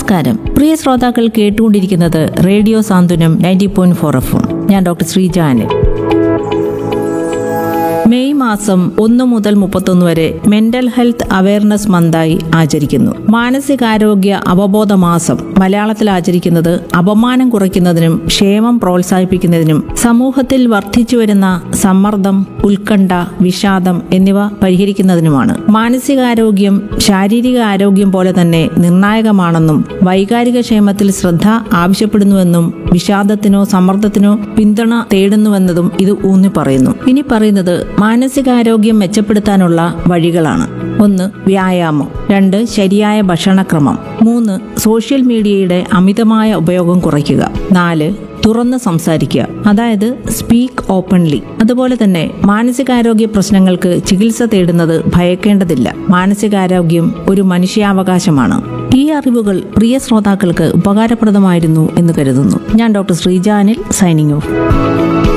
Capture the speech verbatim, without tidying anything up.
നമസ്കാരം, പ്രിയ ശ്രോതാക്കൾ കേട്ടുകൊണ്ടിരിക്കുന്നത് റേഡിയോ സാന്ത്വനം ninety point four F M. ഞാൻ ഡോക്ടർ ശ്രീജാനിൽ. മെയ് മാസം ഒന്ന് മുതൽ മുപ്പത്തൊന്ന് വരെ മെന്റൽ ഹെൽത്ത് അവയർനെസ് മന്തായി ആചരിക്കുന്നു. മാനസികാരോഗ്യ അവബോധ മാസം മലയാളത്തിൽ ആചരിക്കുന്നത് അപമാനം കുറയ്ക്കുന്നതിനും ക്ഷേമം പ്രോത്സാഹിപ്പിക്കുന്നതിനും സമൂഹത്തിൽ വർദ്ധിച്ചുവരുന്ന സമ്മർദ്ദം, ഉത്കണ്ഠ, വിഷാദം എന്നിവ പരിഹരിക്കുന്നതിനുമാണ്. മാനസികാരോഗ്യം ശാരീരിക ആരോഗ്യം പോലെ തന്നെ നിർണായകമാണെന്നും വൈകാരിക ക്ഷേമത്തിൽ ശ്രദ്ധ ആവശ്യപ്പെടുന്നുവെന്നും വിഷാദത്തിനോ സമ്മർദ്ദത്തിനോ പിന്തുണ തേടുന്നുവെന്നതും ഇത് ഊന്നി പറയുന്നു. ഇനി പറയുന്നത് മാനസികാരോഗ്യം മെച്ചപ്പെടുത്താനുള്ള വഴികളാണ്. ഒന്ന്, വ്യായാമം. രണ്ട്, ശരിയായ ഭക്ഷണക്രമം. മൂന്ന്, സോഷ്യൽ മീഡിയയുടെ അമിതമായ ഉപയോഗം കുറയ്ക്കുക. നാല്, തുറന്ന് സംസാരിക്കുക, അതായത് സ്പീക്ക് ഓപ്പൺലി. അതുപോലെ തന്നെ മാനസികാരോഗ്യ പ്രശ്നങ്ങൾക്ക് ചികിത്സ തേടുന്നത് ഭയക്കേണ്ടതില്ല. മാനസികാരോഗ്യം ഒരു മനുഷ്യാവകാശമാണ്. ഈ അറിവുകൾ പ്രിയ ശ്രോതാക്കൾക്ക് ഉപകാരപ്രദമായിരുന്നു എന്ന് കരുതുന്നു. ഞാൻ ഡോക്ടർ ശ്രീജാനിൽ, സൈനിങ് ഓഫ്.